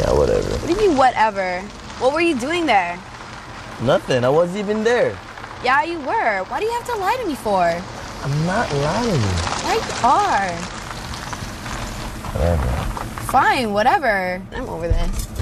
Yeah, whatever. What do you mean, whatever? What were you doing there? Nothing. I wasn't even there. Yeah, you were. Why do you have to lie to me for? I'm not lying to you. Yeah, you are. Whatever. Fine, whatever. I'm over this.